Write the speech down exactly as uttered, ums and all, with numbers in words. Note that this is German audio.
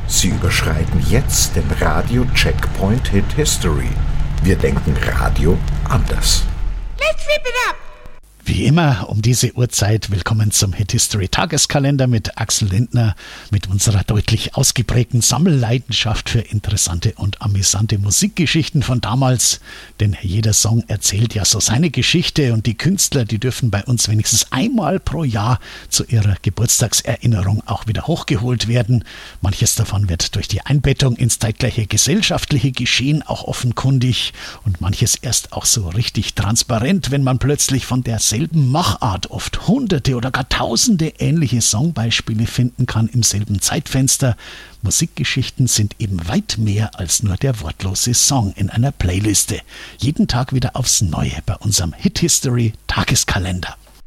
Sie überschreiten jetzt den Radio-Checkpoint Hit History. Wir denken Radio anders. Let's rip it up! Wie immer um diese Uhrzeit willkommen zum Hit History Tageskalender mit Axel Lindner, mit unserer deutlich ausgeprägten Sammelleidenschaft für interessante und amüsante Musikgeschichten von damals. Denn jeder Song erzählt ja so seine Geschichte und die Künstler, die dürfen bei uns wenigstens einmal pro Jahr zu ihrer Geburtstagserinnerung auch wieder hochgeholt werden. Manches davon wird durch die Einbettung ins zeitgleiche gesellschaftliche Geschehen auch offenkundig und manches erst auch so richtig transparent, wenn man plötzlich von der selben Machart oft hunderte oder gar tausende ähnliche Songbeispiele finden kann im selben Zeitfenster. Musikgeschichten sind eben weit mehr als nur der wortlose Song in einer Playliste. Jeden Tag wieder aufs Neue bei unserem Hit History Tageskalender.